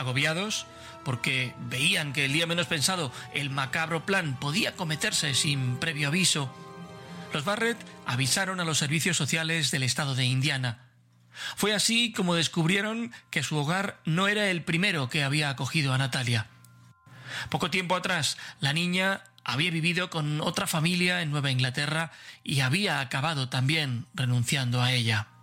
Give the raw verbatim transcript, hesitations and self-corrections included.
Agobiados, porque veían que el día menos pensado el macabro plan podía cometerse sin previo aviso, los Barrett avisaron a los servicios sociales del estado de Indiana. Fue así como descubrieron que su hogar no era el primero que había acogido a Natalia. Poco tiempo atrás, la niña había vivido con otra familia en Nueva Inglaterra y había acabado también renunciando a ella.